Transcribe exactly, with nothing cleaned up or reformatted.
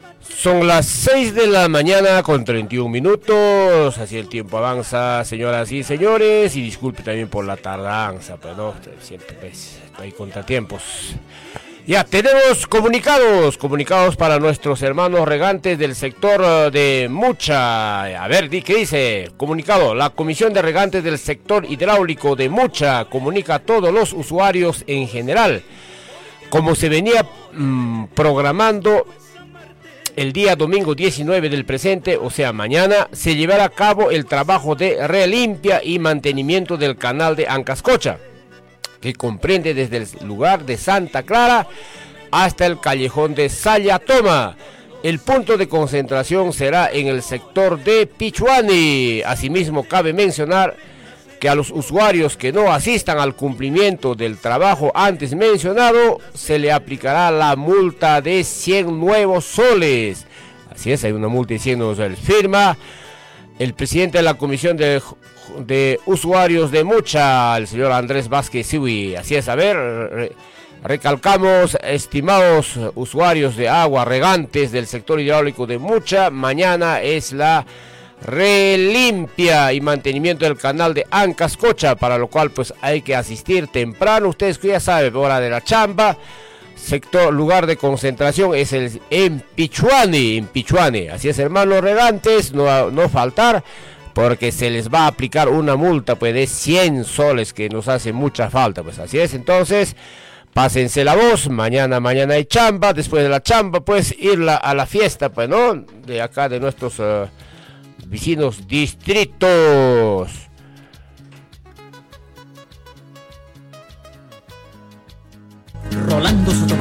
Son las seis de la mañana con treinta y un minutos, así el tiempo avanza, señoras y señores, y disculpe también por la tardanza, pero no, siempre pues, hay contratiempos. Ya, tenemos comunicados, comunicados para nuestros hermanos regantes del sector de Mucha. A ver, ¿qué dice? Comunicado, la Comisión de Regantes del sector hidráulico de Mucha comunica a todos los usuarios en general, como se venía mmm, programando. El día domingo diecinueve del presente, o sea mañana, se llevará a cabo el trabajo de relimpia y mantenimiento del canal de Ancascocha, que comprende desde el lugar de Santa Clara hasta el callejón de Sayatoma. El punto de concentración será en el sector de Pichuani. Asimismo, cabe mencionar que a los usuarios que no asistan al cumplimiento del trabajo antes mencionado, se le aplicará la multa de cien nuevos soles. Así es, hay una multa de cien nuevos soles. Firma el presidente de la Comisión de, de Usuarios de Mucha, el señor Andrés Vázquez Siwi. Así es, a ver, re, recalcamos, estimados usuarios de agua, regantes del sector hidráulico de Mucha, mañana es la relimpia y mantenimiento del canal de Ancascocha, para lo cual pues hay que asistir temprano. Ustedes ya saben, hora de la chamba, sector, lugar de concentración es el en Pichuani, en Pichuani. Así es, hermanos regantes, no, no faltar, porque se les va a aplicar una multa pues de cien soles, que nos hace mucha falta, pues así es. Entonces pásense la voz, mañana, mañana hay chamba, después de la chamba pues ir la, a la fiesta, pues no, de acá de nuestros uh, vecinos distritos. Rolando Soto